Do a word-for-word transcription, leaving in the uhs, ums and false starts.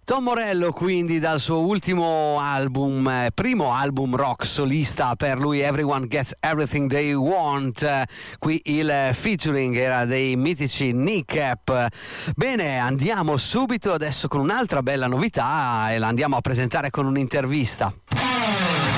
Tom Morello, quindi, dal suo ultimo album, eh, primo album rock solista per lui, Everyone Gets Everything They Want. Eh, qui il featuring era dei mitici Kneecap. Bene, andiamo subito adesso con un'altra bella novità e la andiamo a presentare con un'intervista.